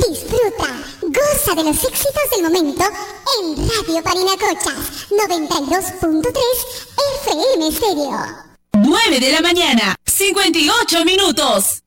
Disfruta, goza de los éxitos del momento en Radio Parinacochas 92.3 FM Stereo. 9 de la mañana, 58 minutos.